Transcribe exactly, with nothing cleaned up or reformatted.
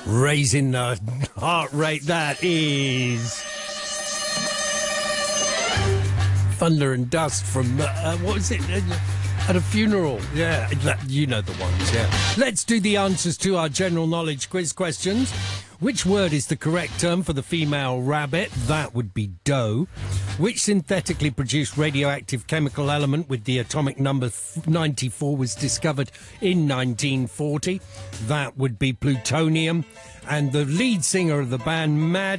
Raising the heart rate, that is Thunder and Dust from, uh, what was it, at a funeral. Yeah, that, you know the ones, yeah. Let's do the answers to our general knowledge quiz questions. Which word is the correct term for the female rabbit? That would be doe. Which synthetically produced radioactive chemical element with the atomic number ninety-four was discovered in nineteen forty? That would be plutonium. And the lead singer of the band Mad